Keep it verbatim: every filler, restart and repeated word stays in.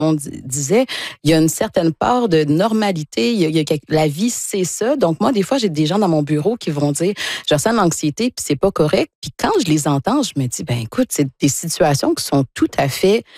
on disait, il y a une certaine part de normalité. Il y a, il y a quelque, la vie, c'est ça. Donc, moi, des fois, j'ai des gens dans mon bureau qui vont dire, je ressens de l'anxiété, puis c'est pas correct. Puis quand je les entends, je me dis, ben écoute, c'est des situations qui sont tout à fait